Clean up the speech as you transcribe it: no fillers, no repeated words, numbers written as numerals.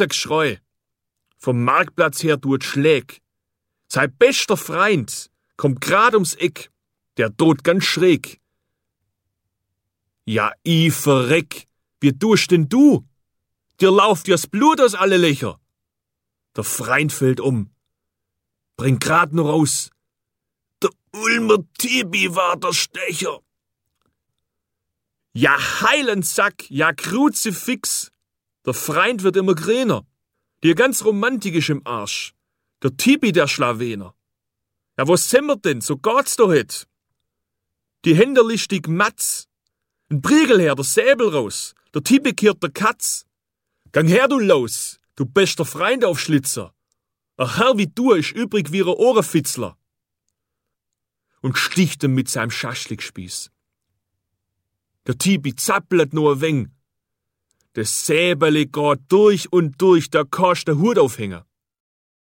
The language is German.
ganzer Geschrei. Vom Marktplatz her tut Schläg. Sein bester Freund kommt grad ums Eck, der tut ganz schräg. Ja, ich verreck, wie tust denn du? Dir lauft ja das Blut aus alle Löcher. Der Freund fällt um. Bring grad noch raus. Der Ulmer Tibi war der Stecher. Ja, Heilensack, ja, Kruzifix. Der Freund wird immer grüner. Die ganz romantisch im Arsch. Der Tibi, der Schlawener. Ja, was sind wir denn? So geht's doch het. Die Hände listig Matz. Ein Priegel her, der Säbel raus. Der Tibi kehrt der Katz. Gang her, du Laus, du bester Freund auf Schlitzer. A Herr wie du ist übrig wie ein Ohrenfitzler. Und sticht ihm mit seinem Schaschlikspieß. Der Tibi zappelt nur ein wenig. Das Säbeli geht durch und durch, da kannst der Hut aufhängen.